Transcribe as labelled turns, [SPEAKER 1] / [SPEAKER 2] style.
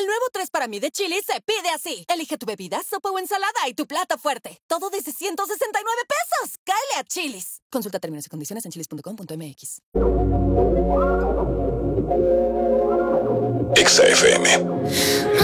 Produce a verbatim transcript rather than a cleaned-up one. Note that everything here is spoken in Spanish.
[SPEAKER 1] El nuevo tres para mí de Chili's se pide así. Elige tu bebida, sopa o ensalada y tu plato fuerte. Todo desde ciento sesenta y nueve pesos. ¡Cáele a Chili's! Consulta términos y condiciones en chilis punto com punto m x.
[SPEAKER 2] Exa F M.